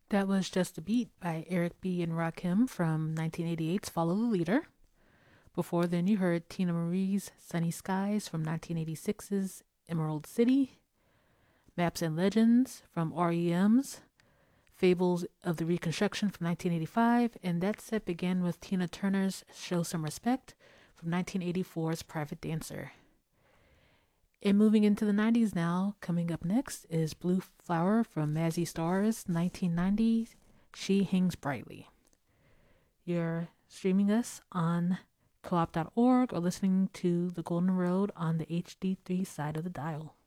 That was Just a Beat by Eric B. and Rakim from 1988's Follow the Leader. Before then, you heard Tina Marie's Sunny Skies from 1986's Emerald City, Maps and Legends from REM's Fables of the Reconstruction from 1985, and that set began with Tina Turner's Show Some Respect from 1984's Private Dancer. And moving into the 90s now, coming up next is Blue Flower from Mazzy Star's 1990 She Hangs Brightly. You're streaming us on coop.org or listening to The Golden Road on the HD3 side of the dial.